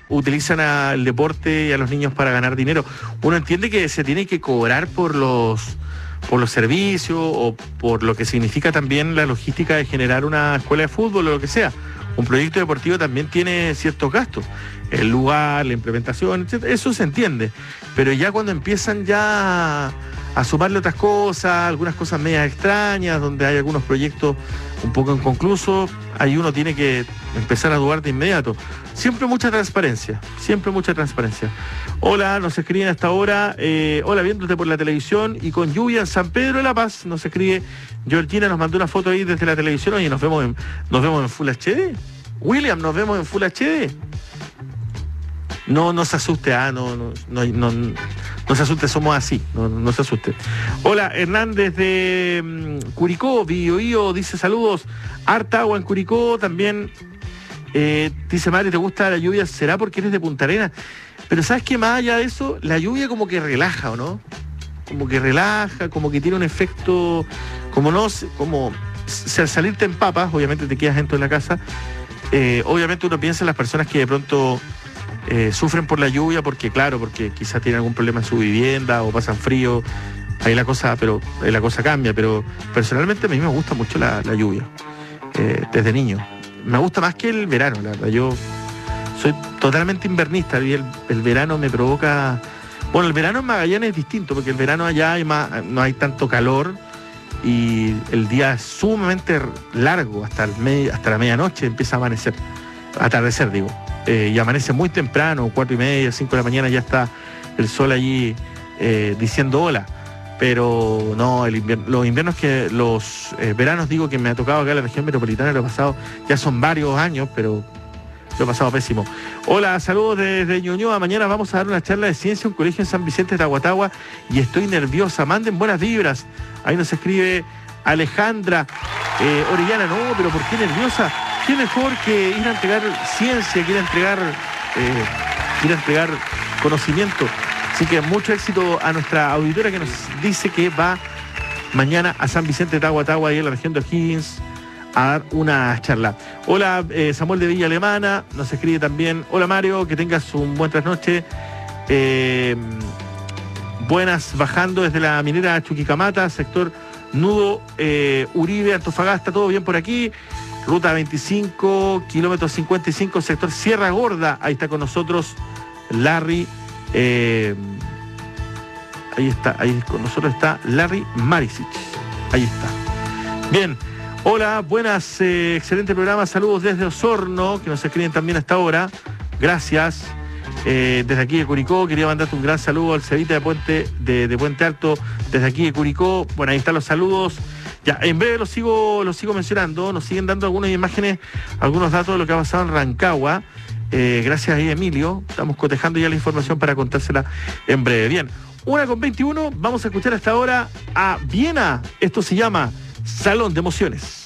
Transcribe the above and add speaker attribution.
Speaker 1: utilizan al deporte y a los niños para ganar dinero. Uno entiende que se tiene que cobrar por los servicios o por lo que significa también la logística de generar una escuela de fútbol o lo que sea. Un proyecto deportivo también tiene ciertos gastos, el lugar, la implementación, etc. Eso se entiende, pero ya cuando empiezan ya a sumarle otras cosas, algunas cosas medias extrañas, donde hay algunos proyectos un poco inconclusos, ahí uno tiene que empezar a dudar de inmediato. Siempre mucha transparencia, siempre mucha transparencia. Hola, nos escriben hasta ahora, hola, viéndote por la televisión y con lluvia en San Pedro de la Paz, nos escribe Georgina, nos mandó una foto ahí desde la televisión. Oye, nos vemos en Full HD. William, nos vemos en Full HD. No se asuste, no se asuste, somos así, no se asuste. Hola, Hernández de Curicó, Biobío, dice saludos, harta agua en Curicó, también dice Mari, ¿te gusta la lluvia? ¿Será porque eres de Punta Arenas? Pero ¿sabes qué? Más allá de eso, la lluvia como que relaja, ¿o no? Como que relaja, como que tiene un efecto, como si al salirte en papas, obviamente te quedas dentro de la casa, obviamente uno piensa en las personas que de pronto sufren por la lluvia porque quizás tienen algún problema en su vivienda o pasan frío, ahí la cosa cambia, pero personalmente a mí me gusta mucho la lluvia, desde niño. Me gusta más que el verano, la verdad. Yo soy totalmente invernista y el verano me provoca... Bueno, el verano en Magallanes es distinto porque el verano allá no hay tanto calor y el día es sumamente largo, hasta la medianoche empieza a atardecer, digo. Y amanece muy temprano, 4:30, 5 de la mañana ya está el sol allí diciendo hola. Pero no, los veranos, digo, que me ha tocado acá en la región metropolitana, lo he pasado, ya son varios años, pero lo he pasado pésimo. Hola, saludos desde Ñuñoa. Mañana vamos a dar una charla de ciencia en un colegio en San Vicente de Tahuatahua y estoy nerviosa. Manden buenas vibras. Ahí nos escribe Alejandra Orellana. No, pero ¿por qué nerviosa? ¿Qué mejor que ir a entregar ciencia, que ir a entregar conocimiento? Así que mucho éxito a nuestra auditora que nos dice que va mañana a San Vicente de Tahuatahua, ahí en la región de O'Higgins, a dar una charla. Hola, Samuel de Villa Alemana, nos escribe también. Hola, Mario, que tengas un buen trasnoche. Buenas, bajando desde la minera Chuquicamata, sector Nudo Uribe, Antofagasta, todo bien por aquí. Ruta 25, kilómetro 55, sector Sierra Gorda. Ahí está con nosotros Larry. Ahí con nosotros está Larry Marisic. Ahí está. Bien. Hola, buenas, excelente programa. Saludos desde Osorno, que nos escriben también hasta ahora. Gracias. Desde aquí de Curicó, quería mandarte un gran saludo al Cevita de Puente Alto, desde aquí de Curicó. Bueno, ahí están los saludos. Ya, en breve los sigo mencionando. Nos siguen dando algunas imágenes, algunos datos de lo que ha pasado en Rancagua. Gracias ahí, Emilio. Estamos cotejando ya la información para contársela en breve. Bien, 1:21. Vamos a escuchar hasta ahora a Viena. Esto se llama Salón de Emociones.